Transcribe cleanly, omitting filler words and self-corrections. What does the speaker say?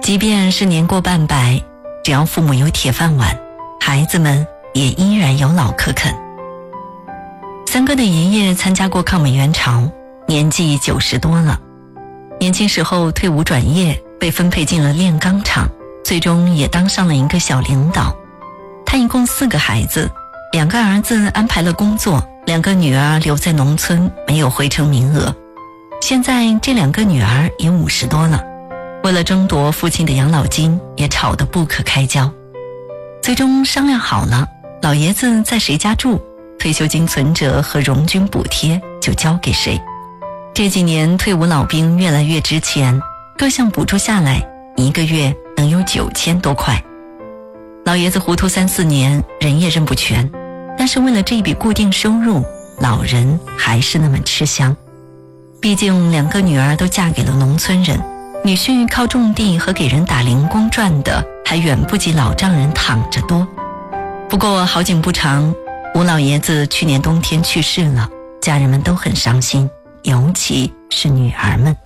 即便是年过半百，只要父母有铁饭碗，孩子们也依然有老可啃。三哥的爷爷参加过抗美援朝，年纪90多了，年轻时候退伍转业，被分配进了炼钢厂，最终也当上了一个小领导。他一共4个孩子，2个儿子安排了工作，2个女儿留在农村，没有回城名额。现在这2个女儿也50多了，为了争夺父亲的养老金，也吵得不可开交。最终商量好了，老爷子在谁家住，退休金存折和荣军补贴就交给谁。这几年退伍老兵越来越值钱，各项补助下来1个月能有9000多块。老爷子糊涂3、4年，人也认不全，但是为了这笔固定收入，老人还是那么吃香。毕竟2个女儿都嫁给了农村人，女婿靠种地和给人打零工赚的还远不及老丈人躺着多。不过好景不长，吴老爷子去年冬天去世了，家人们都很伤心，尤其是女儿们。